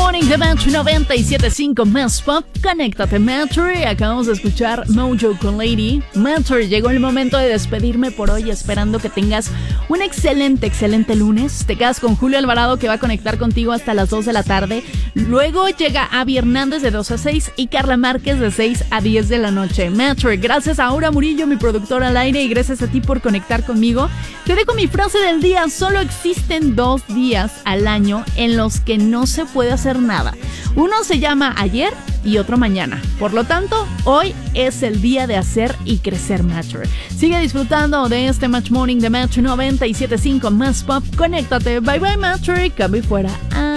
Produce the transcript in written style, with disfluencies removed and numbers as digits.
Morning de Metro 97.5 más pop. Conéctate, Metro. Acabamos de escuchar Mojo con Lady. Metro, llegó el momento de despedirme por hoy, esperando que tengas un excelente lunes. Te quedas con Julio Alvarado, que va a conectar contigo hasta las 2 de la tarde. Luego llega Avi Hernández de 2 a 6 y Carla Márquez de 6 a 10 de la noche. Metro, gracias a Aura Murillo, mi productora al aire, y gracias a ti por conectar conmigo. Te dejo mi frase del día: solo existen 2 días al año en los que no se puede hacer nada. Uno se llama ayer y otro mañana. Por lo tanto, hoy es el día de hacer y crecer, Metro. Sigue disfrutando de este Match Morning de Metro 97.5 más pop. Conéctate. Bye bye, Metro. Cambio y fuera.